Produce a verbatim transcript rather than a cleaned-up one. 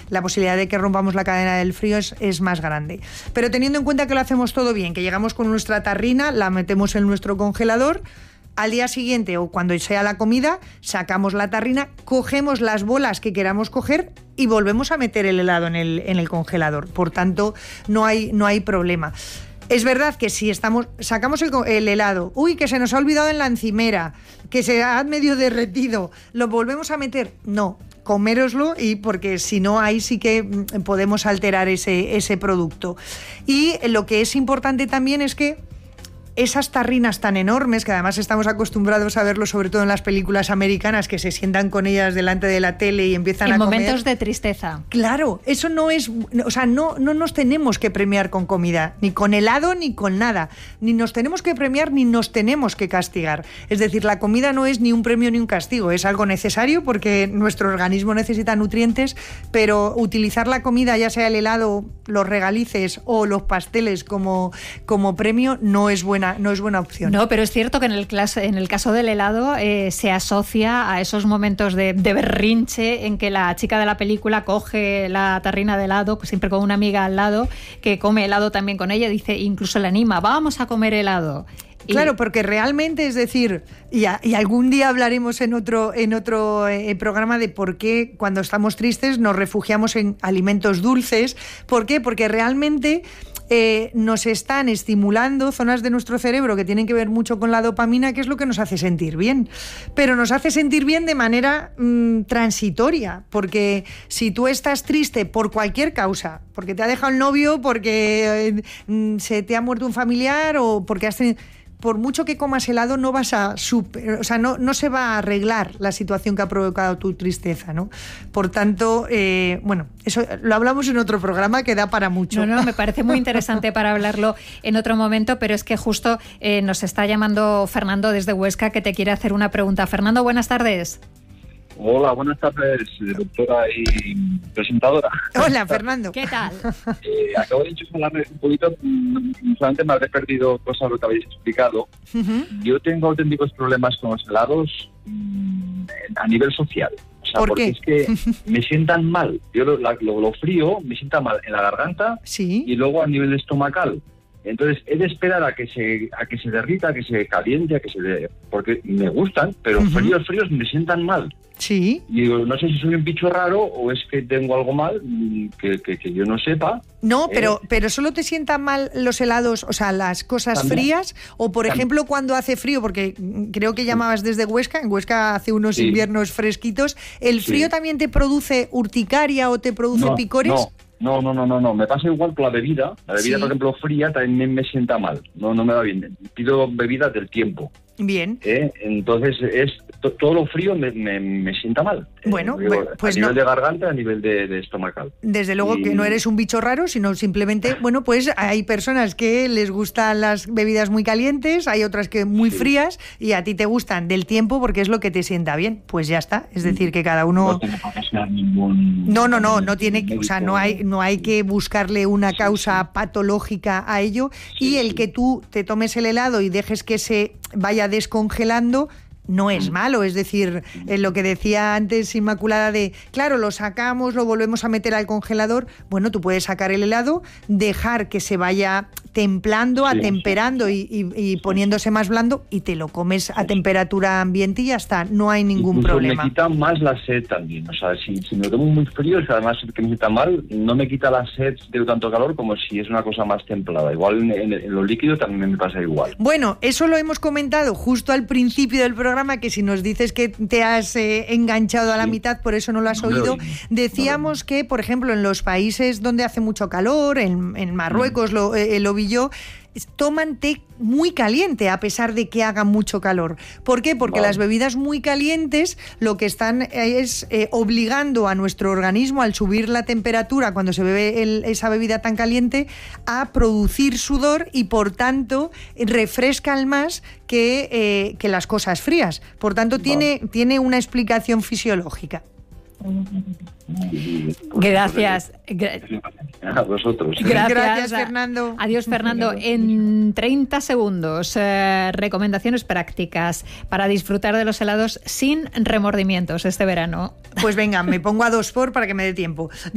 la posibilidad de que rompamos la cadena del frío es, es más grande. Pero teniendo en cuenta que lo hacemos todo bien, que llegamos con nuestra tarrina, la metemos en nuestro congelador, al día siguiente o cuando sea la comida, sacamos la tarrina, cogemos las bolas que queramos coger y volvemos a meter el helado en el, en el congelador. Por tanto, no hay, no hay problema. Es verdad que si estamos sacamos el, el helado, uy, que se nos ha olvidado en la encimera, que se ha medio derretido, ¿lo volvemos a meter? No, coméroslo, y porque si no, ahí sí que podemos alterar ese, ese producto. Y lo que es importante también es que esas tarrinas tan enormes, que además estamos acostumbrados a verlo sobre todo en las películas americanas, que se sientan con ellas delante de la tele y empiezan en a comer. En momentos de tristeza. Claro, eso no es, o sea, no, no nos tenemos que premiar con comida, ni con helado ni con nada, ni nos tenemos que premiar ni nos tenemos que castigar. Es decir, la comida no es ni un premio ni un castigo, es algo necesario porque nuestro organismo necesita nutrientes, pero utilizar la comida, ya sea el helado, los regalices o los pasteles como, como premio, no es buena. No es buena opción. No, pero es cierto que en el, caso, en el caso del helado eh, se asocia a esos momentos de, de berrinche en que la chica de la película coge la tarrina de helado, pues siempre con una amiga al lado que come helado también con ella, dice, incluso la anima, vamos a comer helado. Y... Claro, porque realmente, es decir, y, a, y algún día hablaremos en otro, en otro eh, programa de por qué cuando estamos tristes nos refugiamos en alimentos dulces. ¿Por qué? Porque realmente eh, nos están estimulando zonas de nuestro cerebro que tienen que ver mucho con la dopamina, que es lo que nos hace sentir bien. Pero nos hace sentir bien de manera mmm, transitoria, porque si tú estás triste por cualquier causa, porque te ha dejado el novio, porque eh, se te ha muerto un familiar o porque has tenido... por mucho que comas helado no vas a super, o sea, no, no se va a arreglar la situación que ha provocado tu tristeza, ¿no? Por tanto, eh, bueno, eso lo hablamos en otro programa que da para mucho. No, no, me parece muy interesante para hablarlo en otro momento, pero es que justo eh, nos está llamando Fernando desde Huesca, que te quiere hacer una pregunta. Fernando, buenas tardes. Hola, buenas tardes, doctora y presentadora. Hola, Fernando. ¿Qué tal? Eh, acabo de hablarme un poquito, solamente me habré perdido cosas de lo que habéis explicado. Uh-huh. Yo tengo auténticos problemas con los helados mmm, a nivel social. O sea, ¿por porque qué? es que me sientan mal. Yo lo, lo, lo frío me sienta mal en la garganta, ¿sí? Y luego a nivel estomacal. Entonces he de esperar a que se a que se derrita, a que se caliente, a que se de, porque me gustan, pero uh-huh. fríos fríos me sientan mal. Sí. Y digo, no sé si soy un bicho raro o es que tengo algo mal que, que, que yo no sepa. No, eh. pero pero solo te sientan mal los helados, o sea, las cosas ¿también? Frías, o por ¿también? Ejemplo cuando hace frío, porque creo que llamabas desde Huesca, en Huesca hace unos sí. inviernos fresquitos, ¿el frío sí. también te produce urticaria o te produce no, picores? No. No, no, no, no, no. Me pasa igual con la bebida. La bebida, sí. por ejemplo, fría, también me, me sienta mal. No, no me va bien. Pido bebidas del tiempo. Bien. ¿Eh? Entonces, es to, todo lo frío me, me, me sienta mal. Bueno, eh, digo, pues a nivel no. de garganta, a nivel de, de estomacal. Desde luego y... que no eres un bicho raro, sino simplemente, bueno, pues hay personas que les gustan las bebidas muy calientes, hay otras que muy sí. frías, y a ti te gustan del tiempo porque es lo que te sienta bien. Pues ya está. Es decir, que cada uno... No tiene que ser ningún... No, no, no, no tiene que... O sea, no hay, no hay que buscarle una causa sí, sí. patológica a ello, sí, y el sí. que tú te tomes el helado y dejes que se vaya descongelando no es malo. Es decir, eh, lo que decía antes Inmaculada de, claro, lo sacamos, lo volvemos a meter al congelador. Bueno, tú puedes sacar el helado, dejar que se vaya templando, sí, atemperando sí. Y, y, y poniéndose más blando, y te lo comes a temperatura ambiente y ya está, no hay ningún Incluso problema. Me quita más la sed también, o sea, si, si me lo tomo muy frío, además que me quita mal, no me quita la sed de tanto calor como si es una cosa más templada. Igual en, en, en lo líquido también me pasa igual. Bueno, eso lo hemos comentado justo al principio del programa, que si nos dices que te has eh, enganchado a la sí. mitad, por eso no lo has no oído. Decíamos no que, por ejemplo, en los países donde hace mucho calor, en, en Marruecos, mm. lo, eh, lo vi yo, toman té muy caliente a pesar de que haga mucho calor. ¿Por qué? Porque vale. las bebidas muy calientes lo que están es eh, obligando a nuestro organismo, al subir la temperatura cuando se bebe el, esa bebida tan caliente, a producir sudor, y por tanto refrescan más que, eh, que las cosas frías. Por tanto vale. tiene, tiene una explicación fisiológica. Gracias. A vosotros. Gracias, Gracias, Fernando. Adiós, Fernando. En treinta segundos, eh, recomendaciones prácticas para disfrutar de los helados sin remordimientos este verano. Pues venga, me pongo a dos por para que me dé tiempo.